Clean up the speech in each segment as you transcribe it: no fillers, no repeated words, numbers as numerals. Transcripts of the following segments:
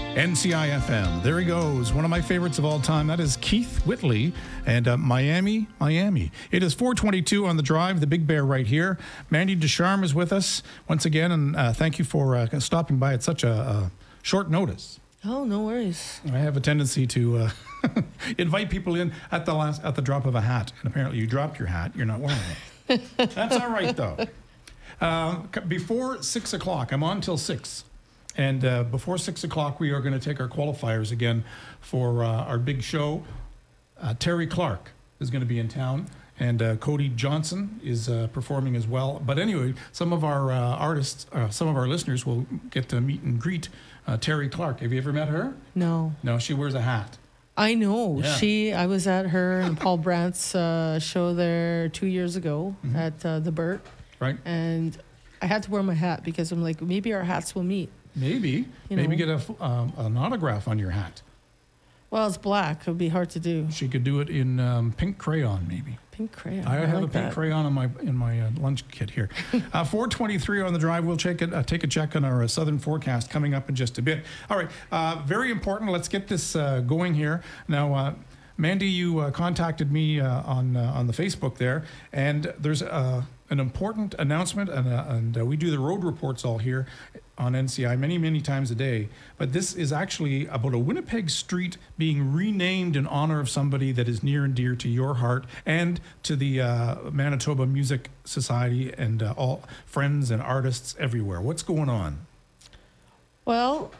NCI FM. There he goes. One of my favorites of all time. That is Keith Whitley and Miami, Miami. It is 4:22 on the drive. The Big Bear right here. Mandy Ducharme is with us once again, and thank you for stopping by at such a short notice. Oh, no worries. I have a tendency to invite people in at the drop of a hat, and apparently you dropped your hat. You're not wearing it. That's all right though. Before 6 o'clock, I'm on till 6. And before 6 o'clock, we are going to take our qualifiers again for our big show. Terry Clark is going to be in town, and Cody Johnson is performing as well. But anyway, some of our artists, some of our listeners will get to meet and greet Terry Clark. Have you ever met her? No. No, she wears a hat. I know. Yeah. I was at her and Paul Brandt's show there 2 years ago at the Burt. Right. And I had to wear my hat because I'm like, maybe our hats will meet. Maybe get an autograph on your hat. Well, it's black. It would be hard to do. She could do it in pink crayon, maybe. Pink crayon. I have like a pink that. crayon in my lunch kit here. 4:23 on the drive. We'll take a check on our southern forecast coming up in just a bit. All right, very important. Let's get this going here now. Mandy, you contacted me on the Facebook there, and there's an important announcement, and we do the road reports all here on NCI many times a day. But this is actually about a Winnipeg street being renamed in honor of somebody that is near and dear to your heart and to the Manitoba Music Society and all friends and artists everywhere. What's going on? Well,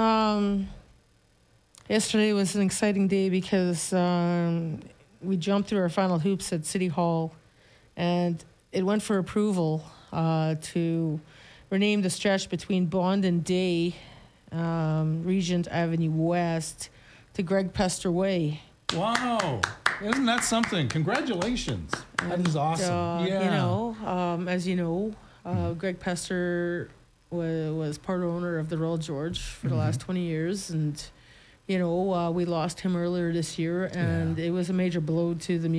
yesterday was an exciting day because we jumped through our final hoops at City Hall, and it went for approval to rename the stretch between Bond and Day, Regent Avenue West, to Greg Pester Way. Wow. Isn't that something? Congratulations. That is awesome. You know, as you know, Greg Pester was part owner of the Royal George for the last 20 years. And, you know, we lost him earlier this year, and it was a major blow to the